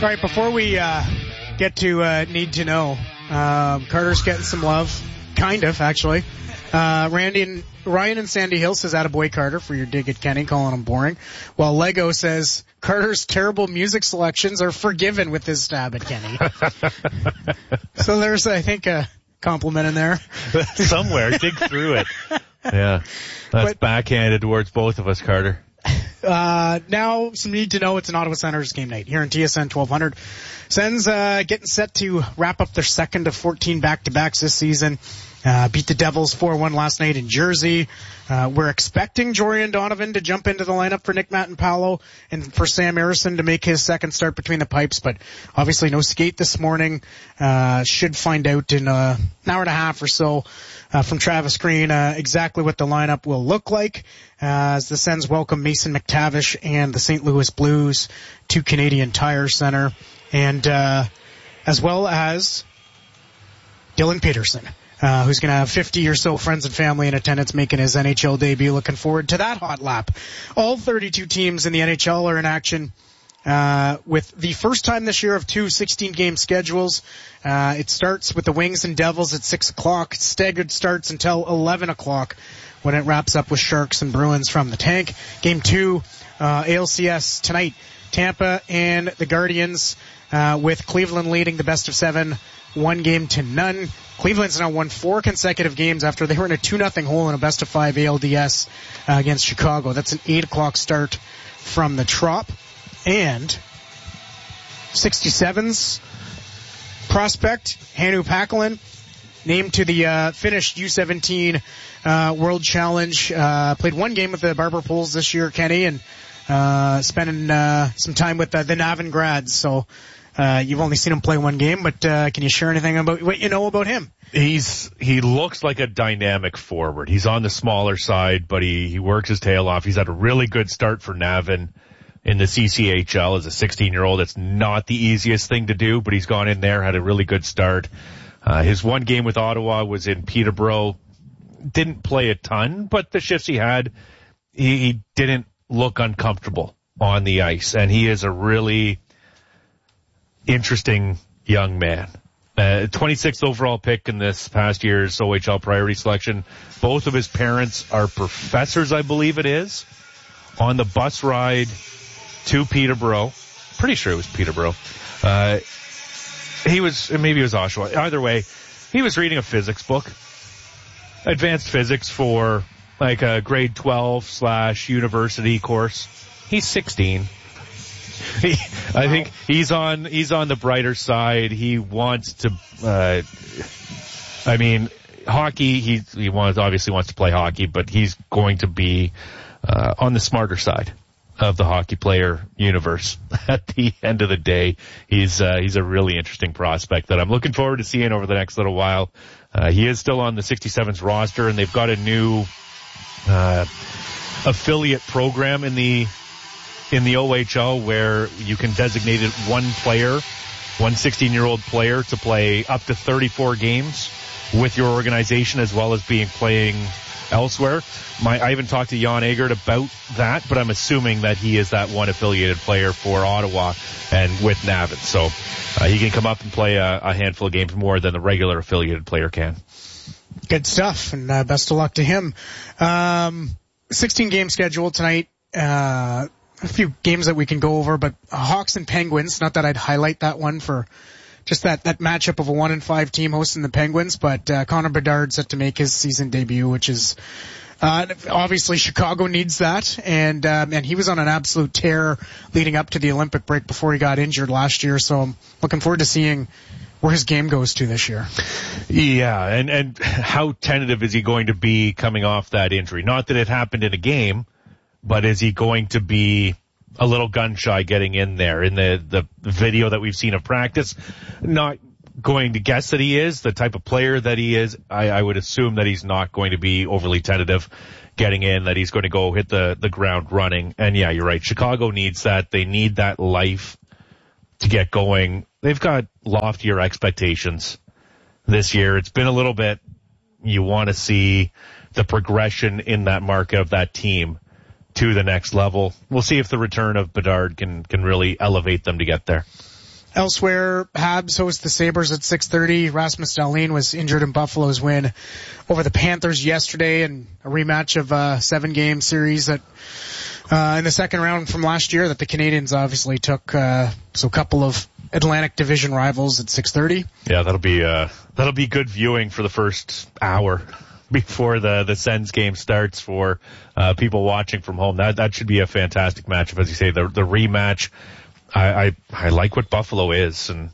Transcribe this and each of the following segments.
All right, before we get to Need to Know, Carter's getting some love. Kind of, actually. Ryan and Sandy Hill says, attaboy Carter for your dig at Kenny, calling him boring. While Lego says, Carter's terrible music selections are forgiven with his stab at Kenny. So there's, I think, a compliment in there. Somewhere. Dig through it. Yeah. That's backhanded towards both of us, Carter. Now some need to know. It's an Ottawa Senators game night here in TSN 1200. Sens, getting set to wrap up their second of 14 back-to-backs this season. Beat the Devils 4-1 last night in Jersey. We're expecting Jorian Donovan to jump into the lineup for Nick Mattapalo and for Sam Harrison to make his second start between the pipes, but obviously no skate this morning. Should find out in an hour and a half or so from Travis Green exactly what the lineup will look like as the Sens welcome Mason McTavish and the St. Louis Blues to Canadian Tire Center, and as well as Dylan Peterson. Who's going to have 50 or so friends and family in attendance making his NHL debut. Looking forward to that hot lap. All 32 teams in the NHL are in action with the first time this year of two 16-game schedules. It starts with the Wings and Devils at 6 o'clock. Staggered starts until 11 o'clock when it wraps up with Sharks and Bruins from the tank. Game 2, ALCS tonight. Tampa and the Guardians with Cleveland leading the best of 7, 1-0. Cleveland's now won 4 consecutive games after they were in a 2-0 hole in a best of 5 ALDS against Chicago. That's an 8 o'clock start from the Trop. And 67's prospect, Hannu Paakkonen, named to the Finnish U17 World Challenge. Played 1 game with the Barber Poles this year, Kenny, and spending some time with the Navan grads. So you've only seen him play 1 game, but can you share anything about what you know about him? He looks like a dynamic forward. He's on the smaller side, but he works his tail off. He's had a really good start for Navan in the CCHL as a 16-year-old. It's not the easiest thing to do, but he's gone in there, had a really good start. His 1 game with Ottawa was in Peterborough. Didn't play a ton, but the shifts he had, he didn't look uncomfortable on the ice, and he is a really interesting young man. 26th overall pick in this past year's OHL priority selection. Both of his parents are professors, I believe it is. On the bus ride to Peterborough, pretty sure it was Peterborough. Maybe it was Oshawa. Either way, he was reading a physics book, advanced physics for like a grade 12/university course. He's 16. I think he's on the brighter side. He wants to, hockey, he obviously wants to play hockey, but he's going to be, on the smarter side of the hockey player universe. At the end of the day, he's a really interesting prospect that I'm looking forward to seeing over the next little while. He is still on the 67's roster, and they've got a new, affiliate program in the OHL where you can designate one 16-year-old player to play up to 34 games with your organization as well as playing elsewhere. I haven't talked to Jan Egert about that, but I'm assuming that he is that one affiliated player for Ottawa and with Navan. So he can come up and play a handful of games more than the regular affiliated player can. Good stuff, and best of luck to him. 16-game schedule tonight. A few games that we can go over, but Hawks and Penguins, not that I'd highlight that one for just that matchup of a 1-5 team hosting the Penguins, but Connor Bedard set to make his season debut, which is obviously Chicago needs that, and he was on an absolute tear leading up to the Olympic break before he got injured last year, so I'm looking forward to seeing where his game goes to this year. Yeah, and how tentative is he going to be coming off that injury? Not that it happened in a game, but is he going to be a little gun-shy getting in there? In the video that we've seen of practice, not going to guess that he is the type of player that he is. I would assume that he's not going to be overly tentative getting in, that he's going to go hit the ground running. And yeah, you're right. Chicago needs that. They need that life to get going. They've got loftier expectations this year. It's been a little bit, you want to see the progression in that market of that team to the next level. We'll see if the return of Bedard can really elevate them to get there. Elsewhere, Habs host the Sabres at 6:30. Rasmus Dahlin was injured in Buffalo's win over the Panthers yesterday, and a rematch of a 7-game series that in the second round from last year that the Canadians obviously took. So a couple of Atlantic Division rivals at 6:30. Yeah, that'll be good viewing for the first hour before the Sens game starts for people watching from home. That should be a fantastic matchup, as you say. The rematch. I like what Buffalo is, and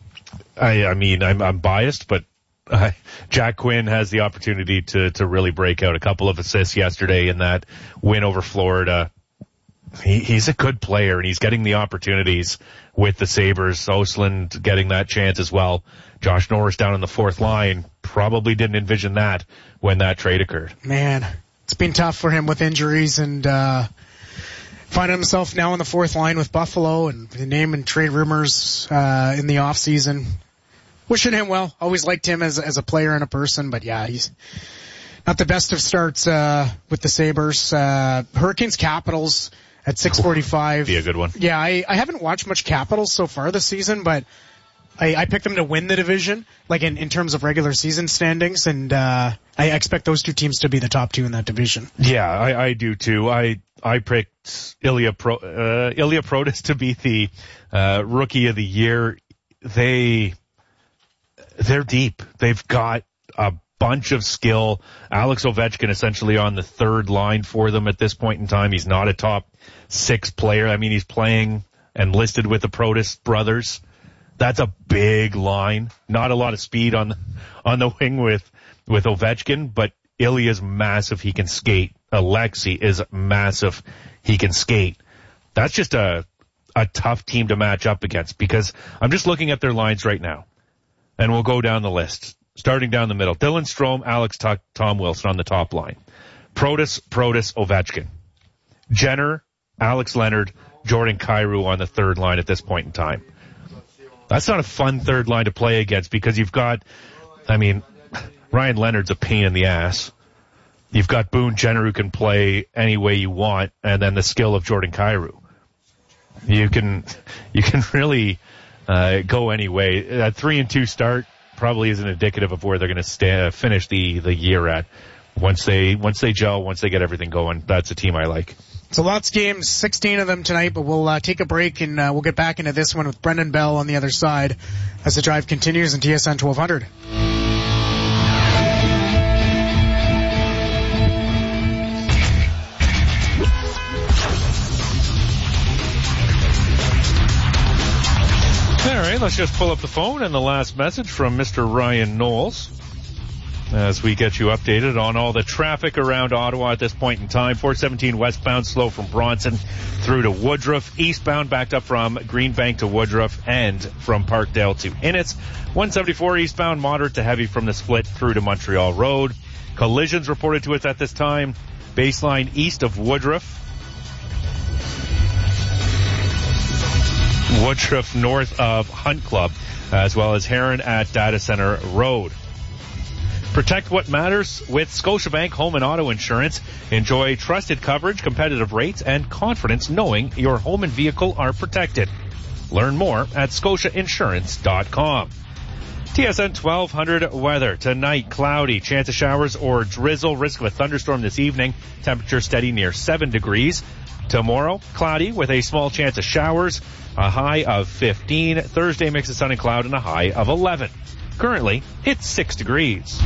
I mean I'm biased, but Jack Quinn has the opportunity to really break out. A couple of assists yesterday in that win over Florida. He's a good player, and he's getting the opportunities with the Sabres. Östlund getting that chance as well. Josh Norris down in the fourth line, probably didn't envision that when that trade occurred. Man, it's been tough for him with injuries, and finding himself now in the fourth line with Buffalo, and the name and trade rumors in the off season. Wishing him well. Always liked him as a player and a person, but yeah, he's not the best of starts with the Sabres. Hurricanes Capitals at 6:45. Be a good one. Yeah, I haven't watched much Capitals so far this season, but I picked them to win the division, like in terms of regular season standings, and I expect those two teams to be the top two in that division. Yeah, I do too. I picked Ilya Protas to be the rookie of the year. They're deep. They've got a bunch of skill. Alex Ovechkin essentially on the third line for them at this point in time. He's not a top 6 player. I mean, he's playing and listed with the Protas brothers. That's a big line. Not a lot of speed on the wing with Ovechkin, but Ilya's massive. He can skate. Alexei is massive. He can skate. That's just a tough team to match up against, because I'm just looking at their lines right now, and we'll go down the list. Starting down the middle, Dylan Strome, Alex Tuch, Tom Wilson on the top line. Protas, Ovechkin. Jenner, Alex Leonard, Jordan Kyrou on the third line at this point in time. That's not a fun third line to play against, because you've got, Ryan Leonard's a pain in the ass. You've got Boone Jenner, who can play any way you want, and then the skill of Jordan Kyrou. You can really go any way. A 3-2 start probably isn't indicative of where they're going to finish the year at. Once they gel, once they get everything going, that's a team I like. So lots of games, 16 of them tonight, but we'll take a break, and we'll get back into this one with Brendan Bell on the other side as the drive continues in TSN 1200. All right, let's just pull up the phone and the last message from Mr. Ryan Knowles as we get you updated on all the traffic around Ottawa at this point in time. 417 westbound, slow from Bronson through to Woodruff. Eastbound, backed up from Greenbank to Woodruff and from Parkdale to Innis. 174 eastbound, moderate to heavy from the split through to Montreal Road. Collisions reported to us at this time. Baseline east of Woodruff. Woodruff north of Hunt Club, as well as Heron at Data Center Road. Protect what matters with Scotiabank Home and Auto Insurance. Enjoy trusted coverage, competitive rates, and confidence knowing your home and vehicle are protected. Learn more at scotiainsurance.com. TSN 1200 weather. Tonight, cloudy, chance of showers or drizzle, risk of a thunderstorm this evening. Temperature steady near 7 degrees. Tomorrow, cloudy with a small chance of showers, a high of 15. Thursday, mix of sun and cloud and a high of 11. Currently, it's 6 degrees.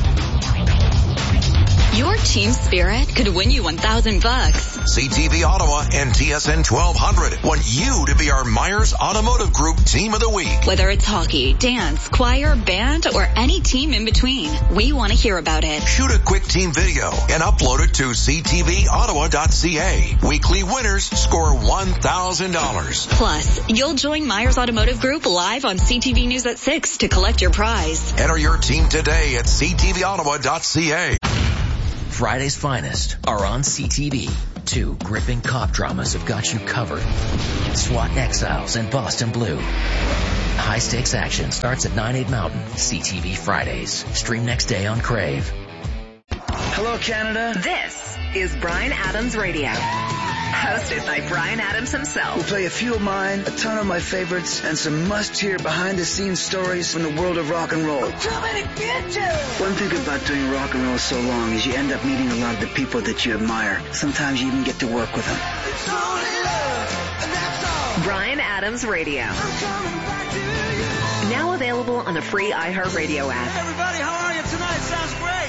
Your team spirit could win you $1,000. CTV Ottawa and TSN 1200 want you to be our Myers Automotive Group Team of the Week. Whether it's hockey, dance, choir, band, or any team in between, we want to hear about it. Shoot a quick team video and upload it to ctvottawa.ca. Weekly winners score $1,000. Plus, you'll join Myers Automotive Group live on CTV News at 6 to collect your prize. Enter your team today at ctvottawa.ca. Friday's finest are on CTV. 2 gripping cop dramas have got you covered. SWAT Exiles and Boston Blue. High-stakes action starts at 9/8 Mountain. CTV Fridays. Stream next day on Crave. Hello, Canada. This is Bryan Adams Radio. Hosted by Bryan Adams himself. We'll play a few of mine, a ton of my favorites, and some must-hear behind-the-scenes stories from the world of rock and roll. I'm coming to get you! One thing about doing rock and roll so long is you end up meeting a lot of the people that you admire. Sometimes you even get to work with them. It's only love, and that's all. Bryan Adams Radio. I'm coming back to you. Now available on the free iHeartRadio app. Hey everybody, how are you tonight? Sounds great.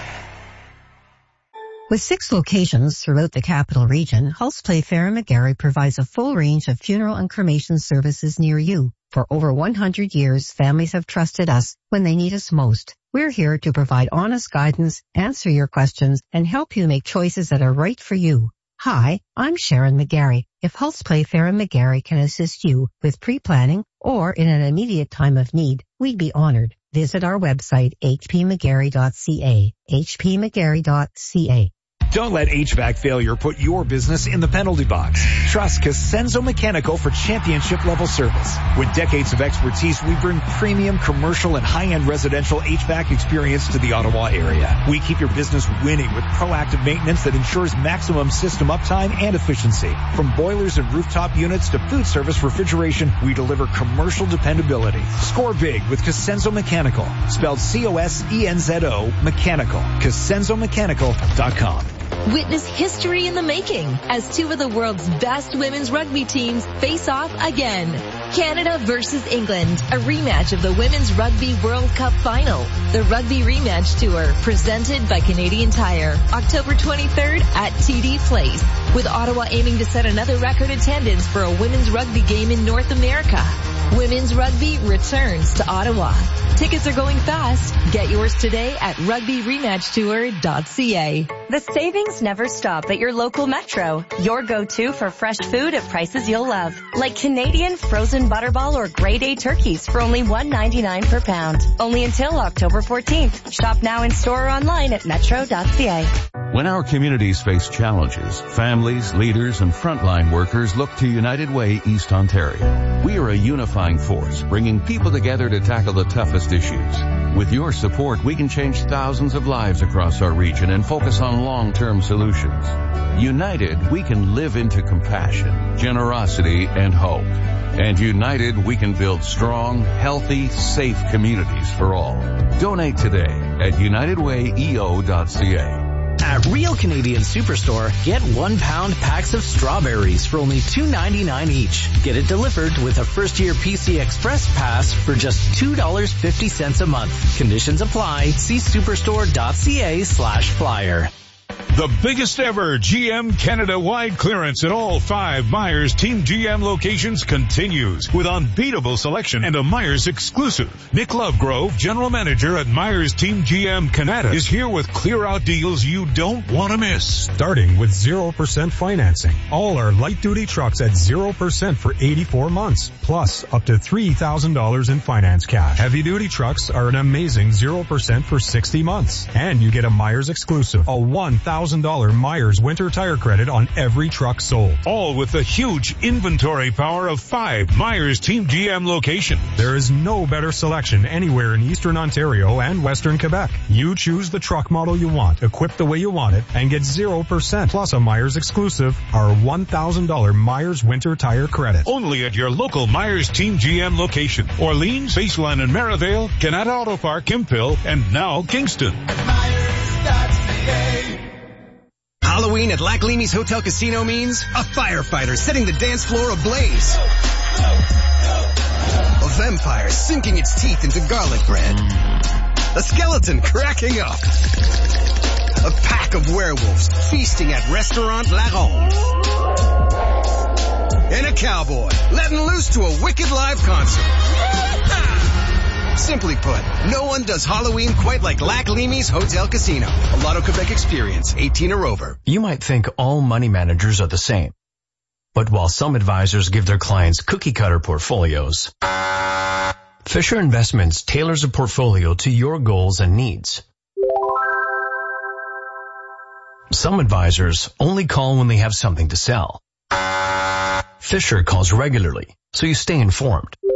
With 6 locations throughout the capital region, Hulse Playfair and McGarry provides a full range of funeral and cremation services near you. For over 100 years, families have trusted us when they need us most. We're here to provide honest guidance, answer your questions, and help you make choices that are right for you. Hi, I'm Sharon McGarry. If Hulse Playfair and McGarry can assist you with pre-planning or in an immediate time of need, we'd be honored. Visit our website, hpmcgarry.ca, hpmcgarry.ca. Don't let HVAC failure put your business in the penalty box. Trust Cosenzo Mechanical for championship-level service. With decades of expertise, we bring premium commercial and high-end residential HVAC experience to the Ottawa area. We keep your business winning with proactive maintenance that ensures maximum system uptime and efficiency. From boilers and rooftop units to food service refrigeration, we deliver commercial dependability. Score big with Cosenzo Mechanical. Spelled C-O-S-E-N-Z-O Mechanical. CosenzoMechanical.com. Witness history in the making as 2 of the world's best women's rugby teams face off again. Canada versus England, a rematch of the Women's Rugby World Cup Final. The Rugby Rematch Tour, presented by Canadian Tire, October 23rd at TD Place, with Ottawa aiming to set another record attendance for a women's rugby game in North America. Women's Rugby returns to Ottawa. Tickets are going fast. Get yours today at rugbyrematchtour.ca. The savings never stop at your local Metro. Your go-to for fresh food at prices you'll love. Like Canadian frozen butterball or grade A turkeys for only $1.99 per pound. Only until October 14th. Shop now in store or online at metro.ca. When our communities face challenges, families, leaders, and frontline workers look to United Way East Ontario. We are a unifying force, bringing people together to tackle the toughest issues. With your support, we can change thousands of lives across our region and focus on long-term solutions. United, we can live into compassion, generosity, and hope. And united, we can build strong, healthy, safe communities for all. Donate today at unitedwayeo.ca. At Real Canadian Superstore, get 1 pound packs of strawberries for only $2.99 each. Get it delivered with a first-year PC Express pass for just $2.50 a month. Conditions apply. See superstore.ca/flyer. The biggest ever GM Canada-wide clearance at all 5 Myers Team GM locations continues with unbeatable selection and a Myers exclusive. Nick Lovegrove, General Manager at Myers Team GM Canada, is here with clear-out deals you don't want to miss. Starting with 0% financing. All our light-duty trucks at 0% for 84 months, plus up to $3,000 in finance cash. Heavy-duty trucks are an amazing 0% for 60 months. And you get a Myers exclusive, a $1,000 Myers winter tire credit on every truck sold. All with the huge inventory power of 5 Myers Team GM locations. There is no better selection anywhere in Eastern Ontario and Western Quebec. You choose the truck model you want, equip the way you want it, and get 0% plus a Myers exclusive, our $1,000 Myers winter tire credit. Only at your local Myers Team GM location. Orleans, Baseline and Merivale, Canada Auto Park, Kimphill, and now Kingston. Halloween at Lac Leamy's Hotel Casino means a firefighter setting the dance floor ablaze. A vampire sinking its teeth into garlic bread. A skeleton cracking up. A pack of werewolves feasting at Restaurant La Ronde. And a cowboy letting loose to a wicked live concert. Simply put, no one does Halloween quite like Lac Leamy's Hotel Casino. A Lotto Quebec experience, 18 or over. You might think all money managers are the same. But while some advisors give their clients cookie-cutter portfolios, Fisher Investments tailors a portfolio to your goals and needs. Some advisors only call when they have something to sell. Fisher calls regularly, so you stay informed.